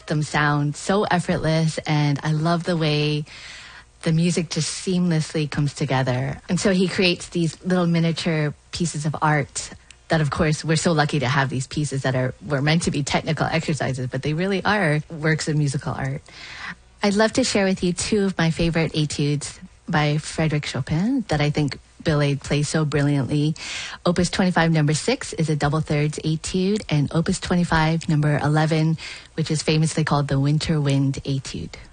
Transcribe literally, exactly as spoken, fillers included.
them sound so effortless, and I love the way the music just seamlessly comes together. And so he creates these little miniature pieces of art that, of course, we're so lucky to have these pieces that are were meant to be technical exercises, but they really are works of musical art. I'd love to share with you two of my favorite etudes by Frédéric Chopin that I think Bill Aid plays so brilliantly. Opus twenty-five, number six, is a double thirds etude, and Opus twenty-five, number eleven, which is famously called the Winter Wind Etude.